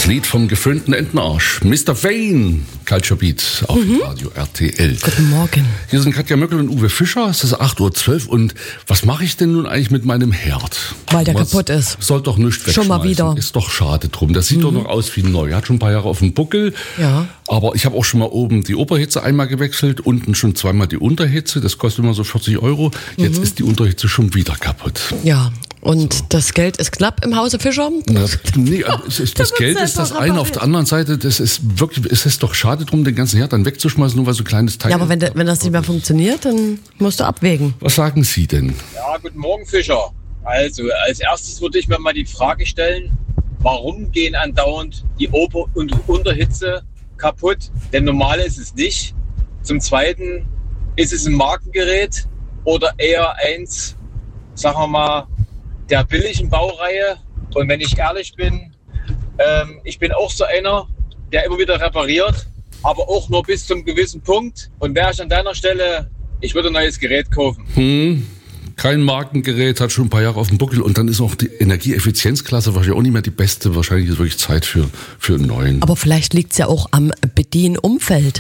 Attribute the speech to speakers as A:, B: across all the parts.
A: Das Lied vom geföhnten Entenarsch. Mr. Vane, Culture Beat auf Radio RTL.
B: Guten Morgen.
A: Hier sind Katja Möckel und Uwe Fischer. Es ist 8.12 Uhr. Und was mache ich denn nun eigentlich mit meinem Herd?
B: Weil der kaputt ist.
A: Soll doch nichts wegschmeißen.
B: Schon mal wieder.
A: Ist doch schade drum. Das sieht doch noch aus wie neu. Hat schon ein paar Jahre auf dem Buckel.
B: Ja.
A: Aber ich habe auch schon mal oben die Oberhitze einmal gewechselt, unten schon zweimal die Unterhitze. Das kostet immer so 40 Euro. Jetzt ist die Unterhitze schon wieder kaputt.
B: Ja. Und das Geld ist knapp im Hause Fischer?
A: Nee, das Geld ist das eine. Auf der anderen Seite, es ist doch schade drum, den ganzen Herd dann wegzuschmeißen, nur weil so ein kleines Teil.
B: Ja, aber wenn das nicht mehr funktioniert, dann musst du abwägen.
A: Was sagen Sie denn?
C: Ja, guten Morgen, Fischer. Also, als erstes würde ich mir mal die Frage stellen, warum gehen andauernd die Ober- und Unterhitze kaputt? Denn normal ist es nicht. Zum Zweiten, ist es ein Markengerät oder eher eins, sagen wir mal, der billigen Baureihe? Und wenn ich ehrlich bin, ich bin auch so einer, der immer wieder repariert, aber auch nur bis zum gewissen Punkt. Und wäre ich an deiner Stelle, ich würde ein neues Gerät kaufen.
A: Kein Markengerät, hat schon ein paar Jahre auf dem Buckel. Und dann ist auch die Energieeffizienzklasse wahrscheinlich auch nicht mehr die beste. Wahrscheinlich ist wirklich Zeit für einen neuen.
B: Aber vielleicht liegt es ja auch am Bedienumfeld.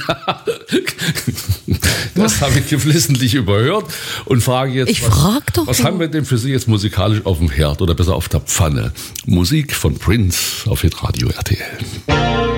A: Das habe ich geflissentlich überhört und frage jetzt, was haben wir denn für Sie jetzt musikalisch auf dem Herd oder besser auf der Pfanne? Musik von Prince auf Hitradio RTL.